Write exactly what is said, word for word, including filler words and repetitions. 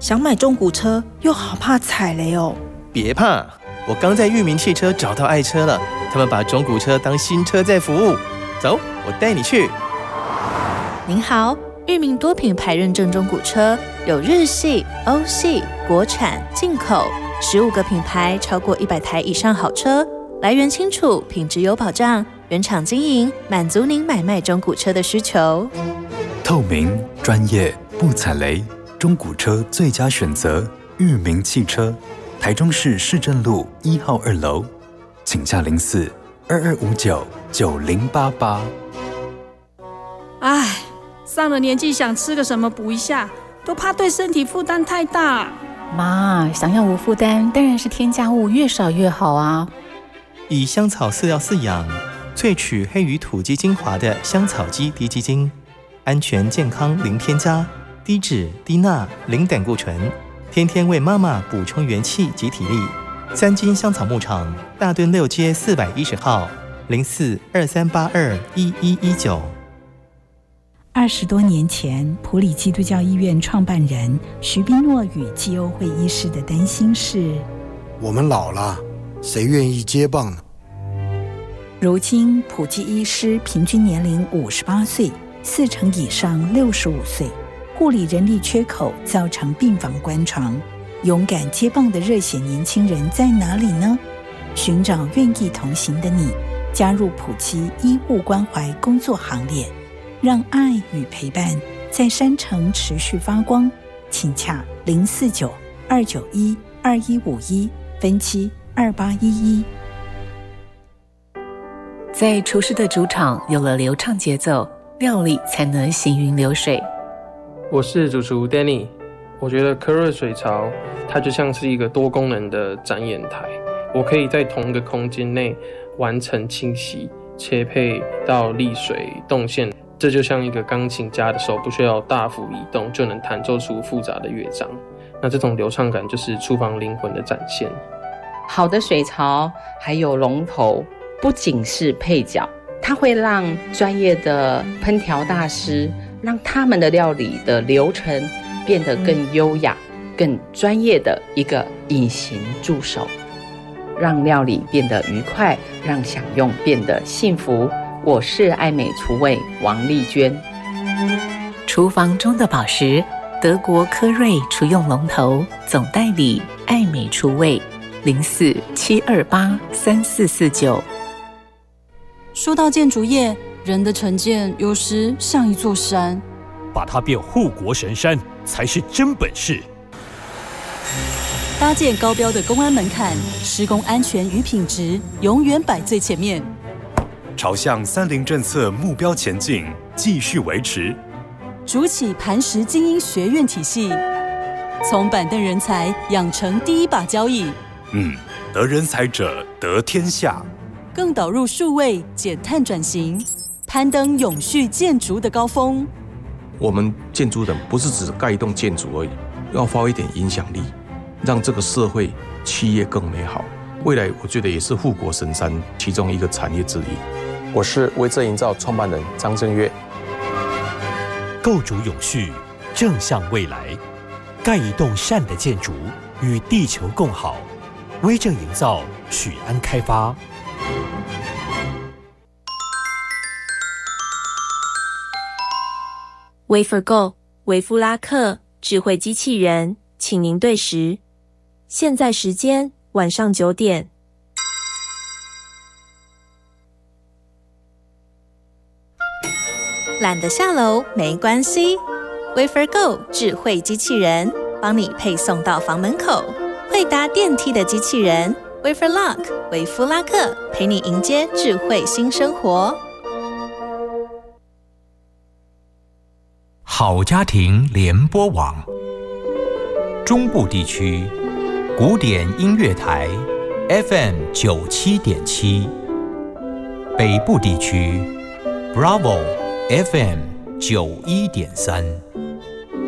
想买中古车，又好怕踩雷哦。 别怕，我刚在裕民汽车找到爱车了，他们把中古车当新车在服务。走，我带你去。 您好，裕民多品牌认证中古车有日系、欧系、国产、进口，十五个品牌，超过一百台以上好车，来源清楚，品质有保障，原厂经营，满足您买卖中古车的需求。 透明、专业、不踩雷，中古车最佳选择。裕民汽车，台中市市政路一号二楼，请假零四二二五九九零八八。 唉，上了年纪想吃个什么补一下，都怕对身体负担太大。 妈，想要无负担，当然是添加物越少越好啊。 以香草饲料饲养，萃取黑鱼土鸡精华的香草鸡低鸡精，安全健康零添加，低脂低钠零胆固醇，天天为妈妈补充元气及体力。三金香草牧场大墩六街四百一十号，零四二三八二一一一九。 二十多年前，埔里基督教医院创办人徐宾诺与基欧会医师的担心是： 我们老了，谁愿意接棒呢？ 如今，埔基医师平均年龄五十八岁，四成以上六十五岁，护理人力缺口造成病房关床。勇敢接棒的热血年轻人在哪里呢？寻找愿意同行的你，加入埔基医务关怀工作行列。让爱与陪伴在山城持续发光，请洽零四九二九一二一五一分期二八一一。 在厨师的主场有了流畅节奏，料理才能行云流水。 我是主厨 Danny， 我觉得科瑞水槽它就像是一个多功能的展演台，我可以在同一个空间内完成清洗、切配到沥水、动线。这就像一个钢琴家的手不需要大幅移动就能弹奏出复杂的乐章，那这种流畅感就是厨房灵魂的展现。 好的水槽还有龙头不仅是配角，它会让专业的烹调大师让他们的料理的流程变得更优雅、更专业的一个隐形助手，让料理变得愉快，让享用变得幸福。我是爱美厨卫王丽娟。 厨房中的宝石，德国科瑞厨用龙头总代理爱美厨卫，零四七二八三四四九。 说到建筑业，人的成见有时像一座山， 把它变护国神山才是真本事。 搭建高标的公安门槛，施工安全与品质永远摆最前面。 朝向三零政策目标前进，继续维持。 筑起磐石精英学院体系，从板凳人才养成第一把交椅。 嗯，得人才者得天下。 更导入数位减碳转型，攀登永续建筑的高峰。 我们建筑人不是只盖一栋建筑而已，要发挥一点影响力，让这个社会企业更美好。未来我觉得也是护国神山其中一个产业之一。 我是威泽营造创办人张正岳。 构筑永续，正向未来，盖一栋善的建筑，与地球共好。威正营造，许安开发。 WaferGo 维夫拉克智慧机器人，请您对时。现在时间晚上九点。懒得下楼没关系 ，WaferGo 智慧机器人帮你配送到房门口。会搭电梯的机器人 WaferLock 维夫拉克陪你迎接智慧新生活。 好家庭联播网，中部地区古典音乐台 F M 九七点七，北部地区 Bravo F M 九一点三。